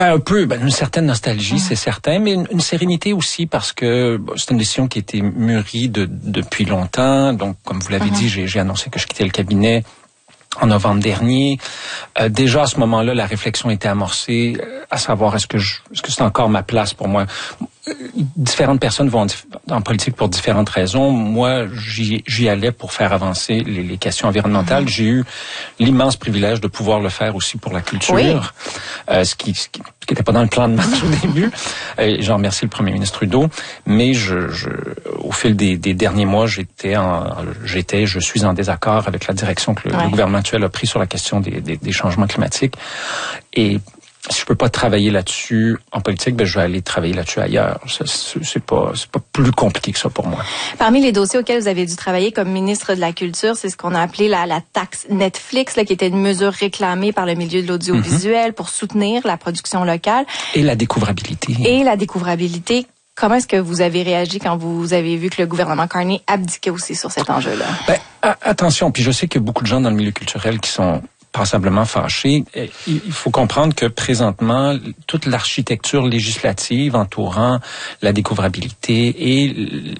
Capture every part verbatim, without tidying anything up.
Un peu, ben, une certaine nostalgie, mmh. c'est certain, mais une, une sérénité aussi parce que bon, c'est une décision qui a été mûrie de, depuis longtemps. Donc, comme vous l'avez mmh. dit, j'ai, j'ai annoncé que je quittais le cabinet en novembre dernier. Euh, déjà à ce moment-là, la réflexion était amorcée, euh, à savoir est-ce que je, est-ce que c'est encore ma place pour moi. Différentes personnes vont en politique pour différentes raisons. Moi, j'y, j'y allais pour faire avancer les, les questions environnementales. Mmh. J'ai eu l'immense privilège de pouvoir le faire aussi pour la culture, oui. euh, ce qui ce qui n'était pas dans le plan de match au début. Euh, j'en remercie le premier ministre Trudeau. Mais je, je au fil des, des derniers mois, j'étais, en, j'étais, je suis en désaccord avec la direction que le, ouais. le gouvernement actuel a pris sur la question des, des, des changements climatiques. Et si je peux pas travailler là-dessus en politique, ben je vais aller travailler là-dessus ailleurs. C'est, c'est pas, c'est pas plus compliqué que ça pour moi. Parmi les dossiers auxquels vous avez dû travailler comme ministre de la Culture, c'est ce qu'on a appelé la, la taxe Netflix, là, qui était une mesure réclamée par le milieu de l'audiovisuel mm-hmm. pour soutenir la production locale. Et la découvrabilité. Et la découvrabilité. Comment est-ce que vous avez réagi quand vous avez vu que le gouvernement Carney abdiquait aussi sur cet enjeu-là? Ben, a- attention, puis je sais qu'il y a beaucoup de gens dans le milieu culturel qui sont passablement fâchés. Il faut comprendre que présentement, toute l'architecture législative entourant la découvrabilité et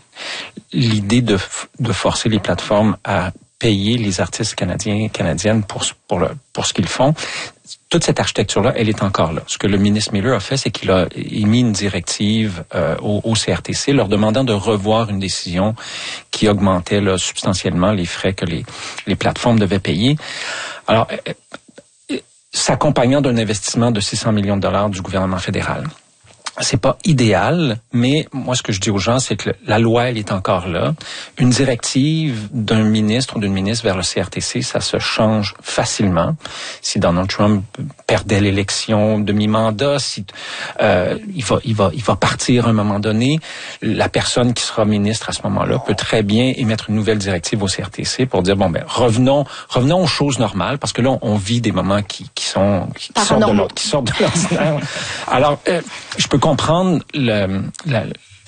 l'idée de, de forcer les plateformes à payer les artistes canadiens et canadiennes pour, pour, le, pour ce qu'ils font, toute cette architecture-là, elle est encore là. Ce que le ministre Miller a fait, c'est qu'il a émis une directive euh, au, au C R T C leur demandant de revoir une décision qui augmentait là, substantiellement les frais que les, les plateformes devaient payer. Alors, euh, s'accompagnant d'un investissement de six cents millions de dollars du gouvernement fédéral. C'est pas idéal, mais moi, ce que je dis aux gens, c'est que la loi, elle est encore là. Une directive d'un ministre ou d'une ministre vers le C R T C, ça se change facilement. Si Donald Trump perdait l'élection de mi-mandat, si euh, il va, il va, il va partir à un moment donné, la personne qui sera ministre à ce moment-là peut très bien émettre une nouvelle directive au C R T C pour dire bon ben revenons, revenons aux choses normales, parce que là, on vit des moments qui, qui sont, qui, qui sortent de l'ordre, qui sortent de l'ordinaire. Alors, euh, je peux comprendre le, la,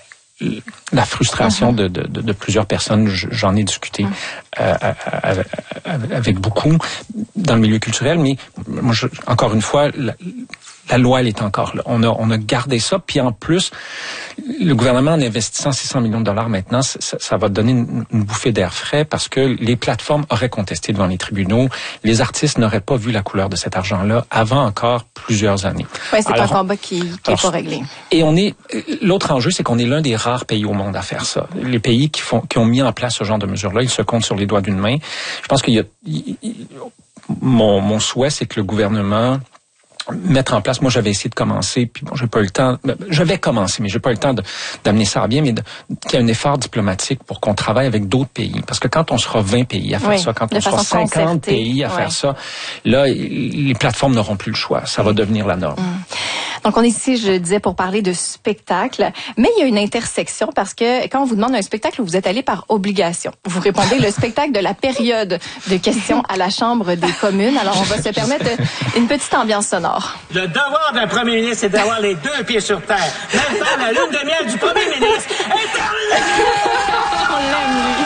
la frustration uh-huh. de, de, de plusieurs personnes. J'en ai discuté uh-huh. euh, avec beaucoup dans le milieu culturel, mais moi, je, encore une fois, la, la loi, elle est encore là. On a, on a gardé ça, puis en plus, le gouvernement, en investissant six cents millions de dollars maintenant, ça, ça va donner une, une bouffée d'air frais parce que les plateformes auraient contesté devant les tribunaux. Les artistes n'auraient pas vu la couleur de cet argent-là avant encore plusieurs années. Oui, c'est alors, un combat qui n'est pas réglé. Et on est, l'autre enjeu, c'est qu'on est l'un des rares pays au monde à faire ça. Les pays qui font, qui ont mis en place ce genre de mesures-là, ils se comptent sur les doigts d'une main. Je pense qu'il y a, il, il, mon, mon souhait, c'est que le gouvernement mettre en place, moi j'avais essayé de commencer, puis bon, j'ai pas eu le temps, je vais commencer, mais j'ai pas eu le temps de, d'amener ça à bien, mais de, qu'il y ait un effort diplomatique pour qu'on travaille avec d'autres pays. Parce que quand on sera vingt pays à faire oui, ça, quand on sera cinquante concertée. Pays à oui. faire ça, là, les plateformes n'auront plus le choix. Ça va devenir la norme. Hum. Donc, on est ici, je disais, pour parler de spectacle, mais il y a une intersection parce que quand on vous demande un spectacle, vous êtes allé par obligation. Vous répondez le spectacle de la période de questions à la Chambre des communes. Alors, on va se permettre une petite ambiance sonore. Le devoir d'un premier ministre, c'est d'avoir les deux pieds sur terre. Maintenant, la lune de miel du premier ministre est terminée! On l'aime, lui.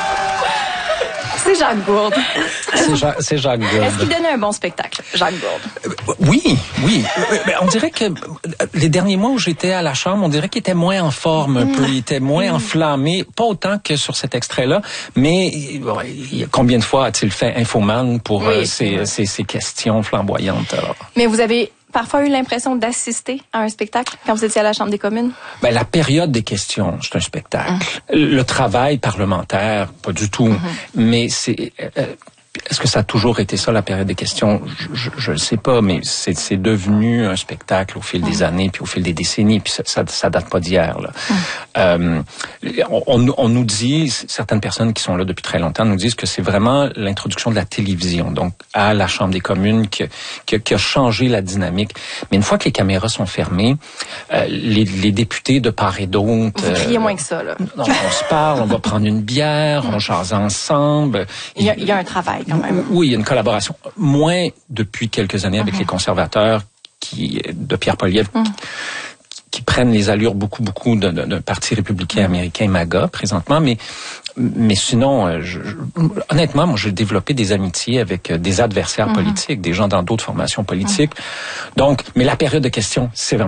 C'est Jacques Gourde. C'est, ja- c'est Jacques Gourde. Est-ce qu'il donnait un bon spectacle, Jacques Gourde? Euh, oui, oui. On dirait que les derniers mois où j'étais à la Chambre, on dirait qu'il était moins en forme un peu, il était moins mmh. enflammé, pas autant que sur cet extrait-là, mais bon, combien de fois a-t-il fait Infoman pour oui, euh, ces, ces, ces questions flamboyantes? Alors. Mais vous avez parfois eu l'impression d'assister à un spectacle quand vous étiez à la Chambre des communes? Ben, la période des questions, c'est un spectacle. Mmh. Le travail parlementaire, pas du tout. Mmh. Mais c'est... Euh, est-ce que ça a toujours été ça, la période des questions? Je ne sais pas, mais c'est, c'est devenu un spectacle au fil mmh. des années, puis au fil des décennies, puis ça, ça, ça date pas d'hier. Là. Mmh. Euh, on, on nous dit, certaines personnes qui sont là depuis très longtemps nous disent que c'est vraiment l'introduction de la télévision, donc à la Chambre des communes, qui, qui, qui a changé la dynamique. Mais une fois que les caméras sont fermées, euh, les, les députés de part et d'autre... Vous criez euh, moins que ça, là. On, on se parle, on va prendre une bière, mmh. on jase ensemble. Il y a, il y a un travail. Quand même. Oui, il y a une collaboration. Moins depuis quelques années avec mm-hmm. les conservateurs qui, de Pierre Poilievre, mm. qui, qui prennent les allures beaucoup, beaucoup d'un, d'un parti républicain mm. américain MAGA présentement, mais mais sinon, je, je, honnêtement, moi, j'ai développé des amitiés avec des adversaires mm-hmm. politiques, des gens dans d'autres formations politiques. Mm-hmm. Donc, mais la période de questions, c'est vraiment